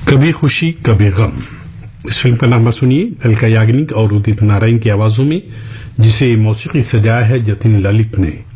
कभी खुशी कभी गम। इस फिल्म का नाम सुनिए अलका याग्निक और उदित नारायण की आवाजों में, जिसे मौसीकी सजाया है जतिन ललित ने।